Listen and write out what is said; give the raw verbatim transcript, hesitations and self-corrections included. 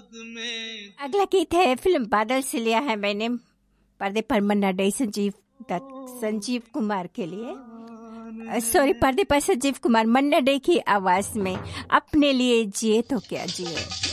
अगला गीत है फिल्म बादल से लिया है मैंने, पर्दे पर मन्ना डे संजीव दत्त संजीव कुमार के लिए, सॉरी पर्दे पर संजीव कुमार, मन्ना डे की आवाज में अपने लिए जिए तो क्या जिए।